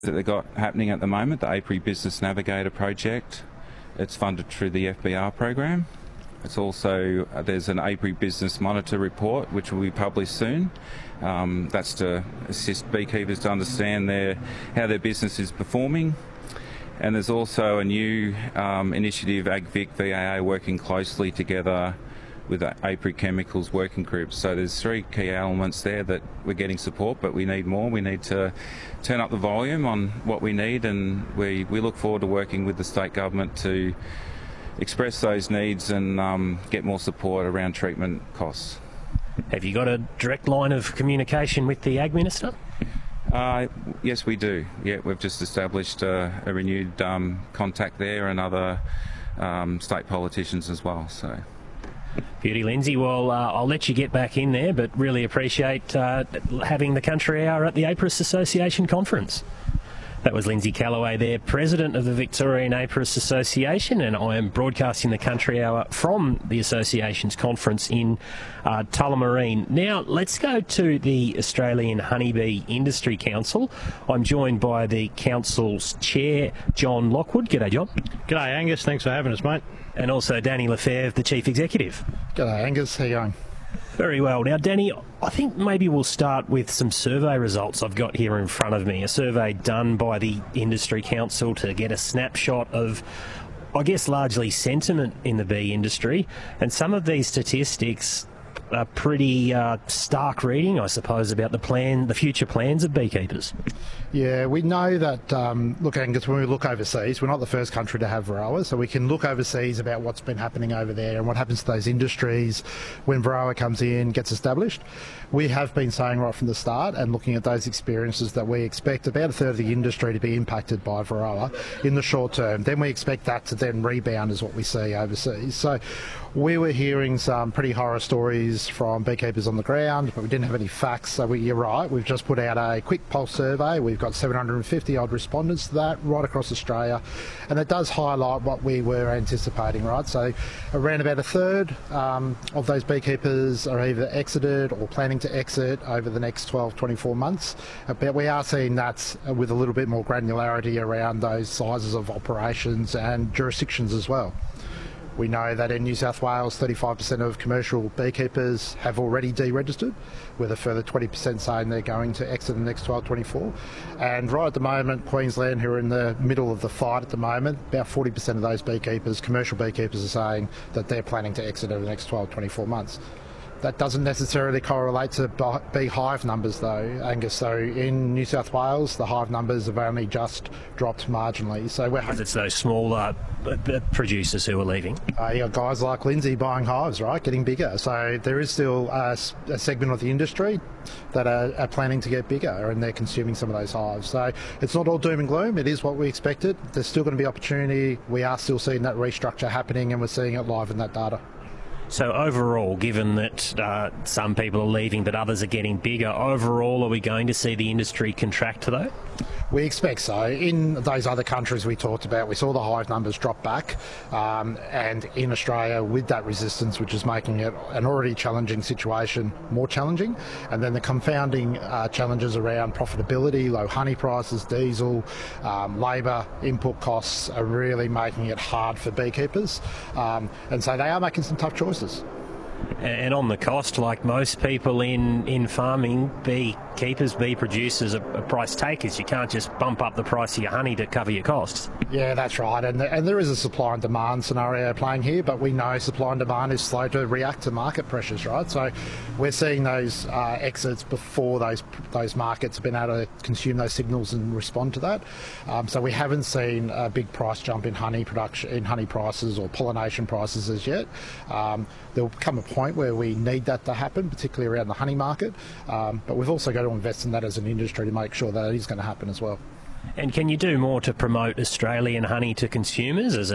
that they've got happening at the moment, the Apiary Business Navigator project. It's funded through the FBR program. It's also, there's an Apiary Business Monitor report which will be published soon. That's to assist beekeepers to understand how their business is performing. And there's also a new initiative, AgVic VAA, working closely together with the Apiary Chemicals Working Group. So there's three key elements there that we're getting support, but we need more. We need to turn up the volume on what we need, and we look forward to working with the state government to express those needs and get more support around treatment costs. Have you got a direct line of communication with the Ag Minister? Yes, we do. Yeah, we've just established a renewed contact there, and other state politicians as well. So. Beauty, Lindsay. Well, I'll let you get back in there, but really appreciate having the Country Hour at the Apiarists Association conference. That was Lindsay Callaway there, President of the Victorian Apiarists Association, and I am broadcasting the Country Hour from the Association's conference in Tullamarine. Now, let's go to the Australian Honeybee Industry Council. I'm joined by the Council's Chair, John Lockwood. G'day, John. G'day, Angus. Thanks for having us, mate. And also Danny Lefebvre, the Chief Executive. G'day, Angus. How you going? Very well. Now, Danny, I think maybe we'll start with some survey results I've got here in front of me. A survey done by the Industry Council to get a snapshot of, I guess, largely sentiment in the bee industry. And some of these statistics are pretty stark reading, I suppose, about the future plans of beekeepers. Yeah, we know that, look, Angus, when we look overseas, we're not the first country to have Varroa, so we can look overseas about what's been happening over there and what happens to those industries when Varroa comes in, gets established. We have been saying right from the start and looking at those experiences that we expect about a third of the industry to be impacted by Varroa in the short term. Then we expect that to then rebound is what we see overseas. So we were hearing some pretty horror stories from beekeepers on the ground, but we didn't have any facts. So you're right, we've just put out a quick pulse survey. We've got 750 odd respondents to that right across Australia, and it does highlight what we were anticipating, right? So around about a third of those beekeepers are either exited or planning to exit over the next 12-24 months, but we are seeing that with a little bit more granularity around those sizes of operations and jurisdictions as well. We know that in New South Wales, 35% of commercial beekeepers have already deregistered, with a further 20% saying they're going to exit in the next 12-24. And right at the moment, Queensland, who are in the middle of the fight at the moment, about 40% of those beekeepers, commercial beekeepers, are saying that they're planning to exit over the next 12-24 months. That doesn't necessarily correlate to beehive numbers though, Angus. So in New South Wales, the hive numbers have only just dropped marginally. So because it's those small producers who are leaving. You got guys like Lindsay buying hives, right, getting bigger. So there is still a segment of the industry that are planning to get bigger, and they're consuming some of those hives. So it's not all doom and gloom. It is what we expected. There's still going to be opportunity. We are still seeing that restructure happening, and we're seeing it live in that data. So overall, given that some people are leaving but others are getting bigger, overall are we going to see the industry contract though? We expect so. In those other countries we talked about, we saw the hive numbers drop back, and in Australia with that resistance, which is making it an already challenging situation more challenging, and then the confounding challenges around profitability, low honey prices, diesel, labour, input costs are really making it hard for beekeepers, and so they are making some tough choices. And on the cost, like most people in farming, beekeepers, bee producers are price takers. You can't just bump up the price of your honey to cover your costs. Yeah, that's right. And there is a supply and demand scenario playing here, but we know supply and demand is slow to react to market pressures, right? So we're seeing those exits before those markets have been able to consume those signals and respond to that. So we haven't seen a big price jump in honey production, in honey prices or pollination prices as yet. There'll come a point where we need that to happen, particularly around the honey market, but we've also got to invest in that as an industry to make sure that it is going to happen as well. And can you do more to promote Australian honey to consumers as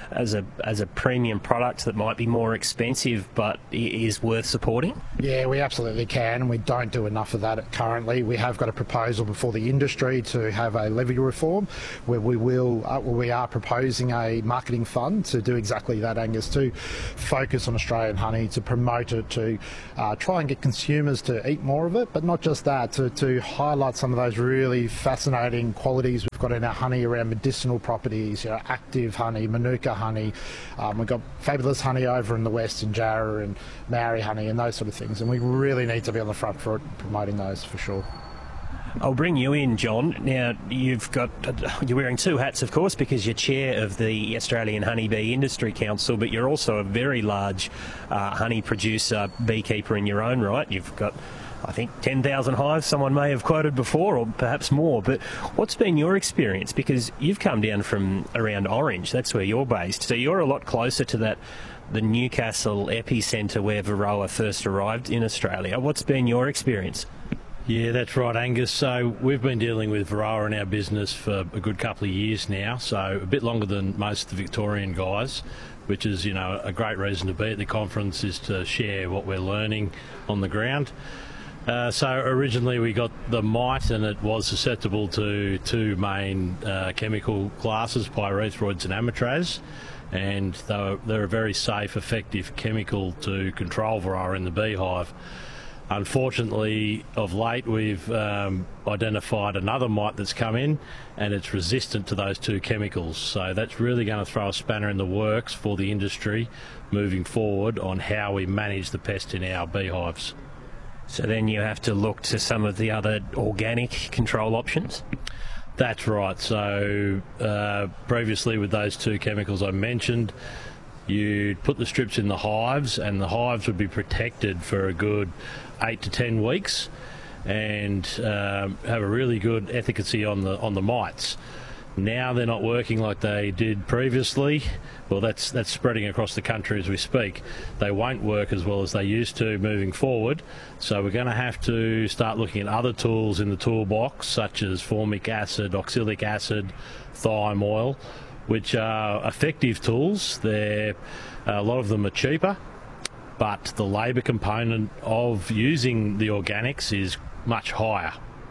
a premium product that might be more expensive but is worth supporting? Yeah, we absolutely can, and we don't do enough of that currently. We have got a proposal before the industry to have a levy reform where we are proposing a marketing fund to do exactly that, Angus, to focus on Australian honey, to promote it, to try and get consumers to eat more of it, but not just that, to highlight some of those really fascinating quality qualities we've got in our honey around medicinal properties, active honey, Manuka honey. We've got fabulous honey over in the west in Jarrah and Maori honey and those sort of things. And we really need to be on the front foot promoting those for sure. I'll bring you in, John. Now, you're wearing two hats, of course, because you're chair of the Australian Honeybee Industry Council, but you're also a very large honey producer, beekeeper in your own right. You've got, I think, 10,000 hives, someone may have quoted before, or perhaps more. But what's been your experience? Because you've come down from around Orange, that's where you're based, so you're a lot closer to the Newcastle epicentre where Varroa first arrived in Australia. What's been your experience? Yeah, that's right, Angus. So we've been dealing with Varroa in our business for a good couple of years now, so a bit longer than most of the Victorian guys, which is, a great reason to be at the conference, is to share what we're learning on the ground. So originally we got the mite, and it was susceptible to two main chemical classes, pyrethroids and amitraz, and they're a very safe, effective chemical to control Varroa in the beehive. Unfortunately, of late, we've identified another mite that's come in, and it's resistant to those two chemicals. So that's really going to throw a spanner in the works for the industry moving forward on how we manage the pest in our beehives. So then you have to look to some of the other organic control options? That's right. So previously with those two chemicals I mentioned, you'd put the strips in the hives, and the hives would be protected for a good 8 to 10 weeks and have a really good efficacy on the mites. Now they're not working like they did previously. Well, that's spreading across the country as we speak. They won't work as well as they used to moving forward, so we're going to have to start looking at other tools in the toolbox, such as formic acid, oxalic acid, thyme oil, which are effective tools. A lot of them are cheaper, but the labour component of using the organics is much higher.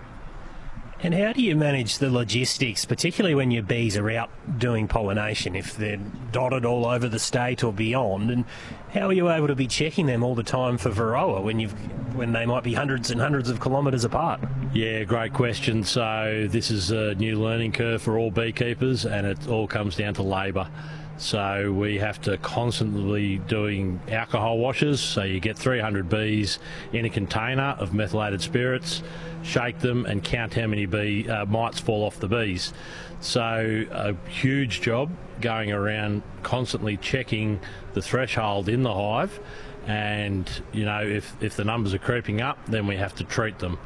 And how do you manage the logistics, particularly when your bees are out doing pollination, if they're dotted all over the state or beyond? And how are you able to be checking them all the time for Varroa when they might be hundreds and hundreds of kilometres apart? Yeah, great question. So this is a new learning curve for all beekeepers, and it all comes down to labour. So we have to constantly doing alcohol washes. So you get 300 bees in a container of methylated spirits, shake them and count how many mites fall off the bees. So a huge job going around constantly checking the threshold in the hive, and if the numbers are creeping up, then we have to treat them.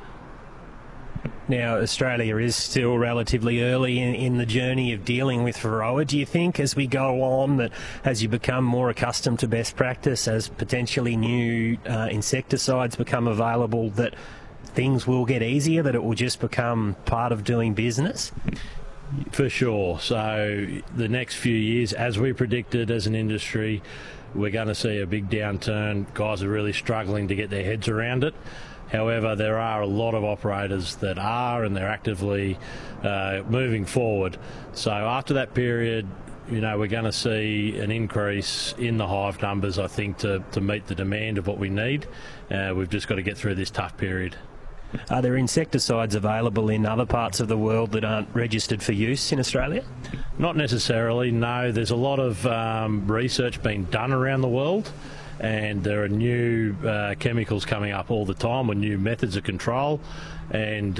Now, Australia is still relatively early in the journey of dealing with Varroa. Do you think as we go on, that as you become more accustomed to best practice, as potentially new insecticides become available, that things will get easier, that it will just become part of doing business? For sure. So the next few years, as we predicted as an industry, we're going to see a big downturn. Guys are really struggling to get their heads around it. However, there are a lot of operators that are, and they're actively moving forward. So after that period, we're going to see an increase in the hive numbers, I think, to meet the demand of what we need. We've just got to get through this tough period. Are there insecticides available in other parts of the world that aren't registered for use in Australia? Not necessarily, no. There's a lot of research being done around the world, and there are new chemicals coming up all the time with new methods of control, and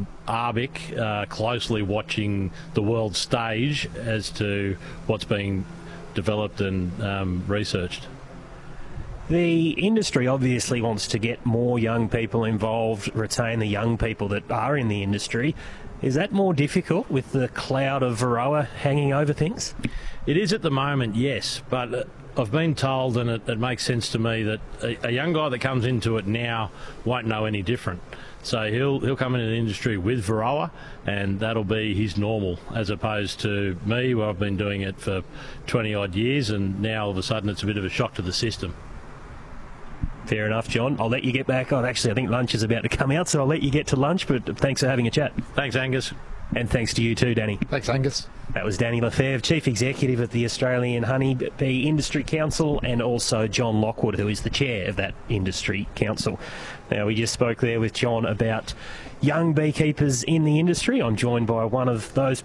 ARBIC closely watching the world stage as to what's being developed and researched. The industry obviously wants to get more young people involved, retain the young people that are in the industry. Is that more difficult with the cloud of Varroa hanging over things? It is at the moment, yes, but I've been told, and it makes sense to me, that a young guy that comes into it now won't know any different. So he'll come into the industry with Varroa, and that'll be his normal, as opposed to me, where I've been doing it for 20 odd years, and now all of a sudden it's a bit of a shock to the system. Fair enough, John. I'll let you get back on. Actually, I think lunch is about to come out, so I'll let you get to lunch, but thanks for having a chat. Thanks, Angus. And thanks to you too, Danny. Thanks, Angus. That was Danny Lefebvre, Chief Executive of the Australian Honeybee Industry Council, and also John Lockwood, who is the Chair of that Industry Council. Now, we just spoke there with John about young beekeepers in the industry. I'm joined by one of those